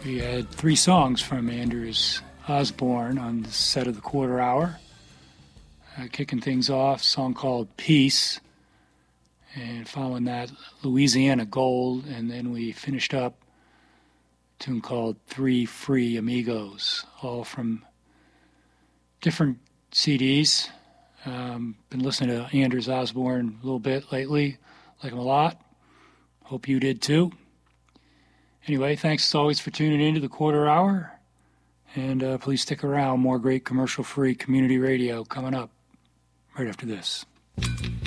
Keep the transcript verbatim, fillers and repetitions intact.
We had three songs from Anders Osborne on the set of the Quarter Hour. Uh, kicking things off, a song called Peace, and following that, Louisiana Gold, and then we finished up a tune called Three Free Amigos, all from different C Ds. Um, been listening to Anders Osborne a little bit lately, like him a lot. Hope you did too. Anyway, thanks as always for tuning in to the Quarter Hour. And uh, please stick around. More great commercial-free community radio coming up right after this.